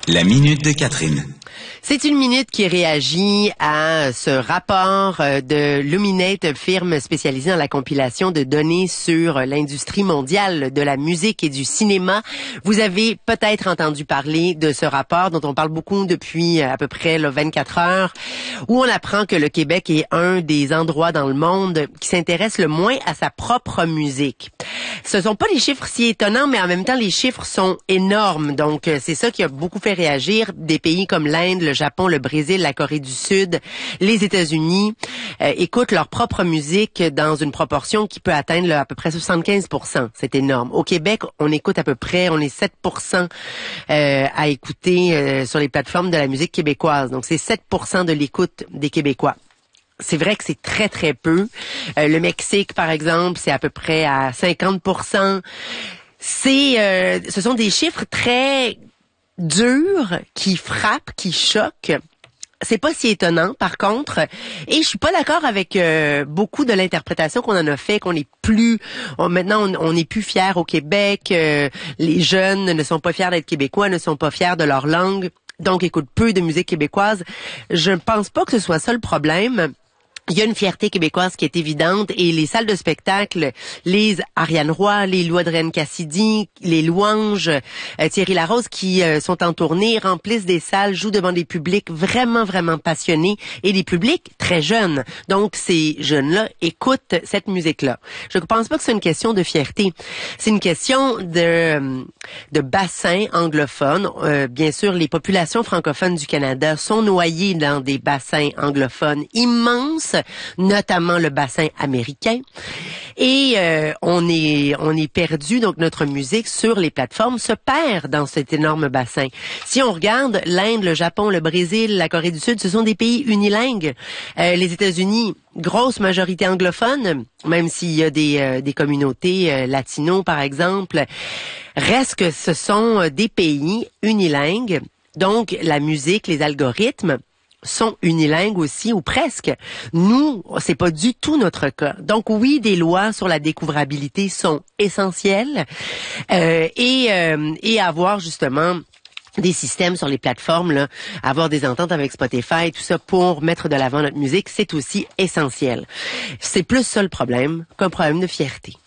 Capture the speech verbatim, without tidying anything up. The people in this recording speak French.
La minute de Catherine. C'est une minute qui réagit à ce rapport de Luminate, firme spécialisée dans la compilation de données sur l'industrie mondiale de la musique et du cinéma. Vous avez peut-être entendu parler de ce rapport dont on parle beaucoup depuis à peu près là, vingt-quatre heures, où on apprend que le Québec est un des endroits dans le monde qui s'intéresse le moins à sa propre musique. Ce sont pas les chiffres si étonnants, mais en même temps, les chiffres sont énormes. Donc, c'est ça qui a beaucoup fait réagir. Des pays comme l'Inde, le Japon, le Brésil, la Corée du Sud, les États-Unis euh, écoutent leur propre musique dans une proportion qui peut atteindre là, à peu près soixante-quinze pour cent. C'est énorme. Au Québec, on écoute à peu près, on est sept pour cent euh, à écouter euh, sur les plateformes de la musique québécoise. Donc, c'est sept pour cent de l'écoute des Québécois. C'est vrai que c'est très, très peu. Euh, le Mexique, par exemple, c'est à peu près à cinquante pour cent. C'est, euh, ce sont des chiffres très durs, qui frappent, qui choquent. C'est pas si étonnant, par contre. Et je suis pas d'accord avec euh, beaucoup de l'interprétation qu'on en a fait, qu'on est plus... On, maintenant, on, on est plus fiers au Québec. Euh, les jeunes ne sont pas fiers d'être québécois, ne sont pas fiers de leur langue. Donc, écoutent peu de musique québécoise. Je ne pense pas que ce soit ça le problème. Il y a une fierté québécoise qui est évidente et les salles de spectacle, les Ariane Roy, les Louadren Cassidy, les Louanges, euh, Thierry Larose qui euh, sont en tournée, remplissent des salles, jouent devant des publics vraiment, vraiment passionnés et des publics très jeunes. Donc, ces jeunes-là écoutent cette musique-là. Je ne pense pas que c'est une question de fierté. C'est une question de, de bassin anglophone. Euh, bien sûr, les populations francophones du Canada sont noyées dans des bassins anglophones immenses, notamment le bassin américain, et euh, on est on est perdu, donc notre musique sur les plateformes se perd dans cet énorme bassin. Si on regarde l'Inde, le Japon, le Brésil, la Corée du Sud, ce sont des pays unilingues. Euh, les États-Unis, grosse majorité anglophone, même s'il y a des euh, des communautés euh, latino par exemple, reste que ce sont euh, des pays unilingues. Donc la musique, les algorithmes sont unilingues aussi, ou presque. Nous, c'est pas du tout notre cas. Donc oui, des lois sur la découvrabilité sont essentielles euh, et, euh, et avoir justement des systèmes sur les plateformes, là, avoir des ententes avec Spotify, tout ça pour mettre de l'avant notre musique, c'est aussi essentiel. C'est plus ça le problème qu'un problème de fierté.